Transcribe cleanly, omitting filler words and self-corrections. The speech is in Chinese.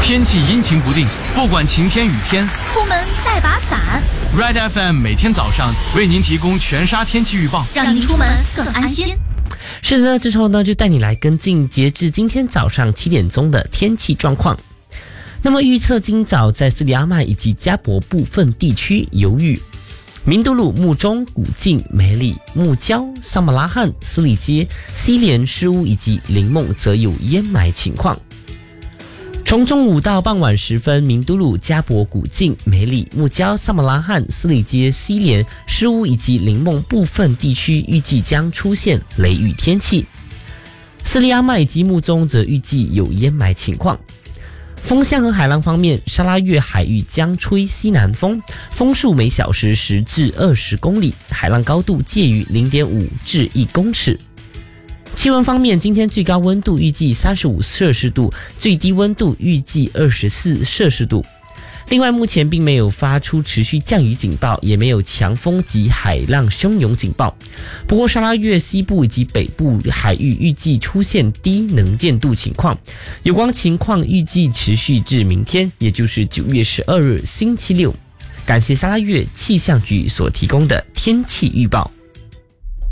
天气阴晴不定，不管晴天雨天， 出门带把伞。 Red FM 每天早上为您提供全沙天气预报， 让您出门更安心。 是的，之后呢就带你来跟进截至今天早上7点钟的天气状况。那么预测今早在斯里阿曼以及加博部分地区有雨，明都鲁、木中、古晋、梅里、木礁、萨马拉罕、斯里街、西连、诗屋以及林梦则有淹霾情况。从中午到傍晚时分，明都鲁、加博、古晋、梅里、木礁、萨马拉罕、斯里街、西连、诗屋以及林梦部分地区预计将出现雷雨天气。斯里阿曼以及木中则预计有淹霾情况。风向和海浪方面，沙拉越海域将吹西南风，风速每小时10至20公里，海浪高度介于0.5至1公尺。气温方面，今天最高温度预计35摄氏度，最低温度预计24摄氏度。另外，目前并没有发出持续降雨警报，也没有强风及海浪汹涌警报。不过，沙拉越西部以及北部海域预计出现低能见度情况，有关情况预计持续至明天，也就是9月12日星期六。感谢沙拉越气象局所提供的天气预报。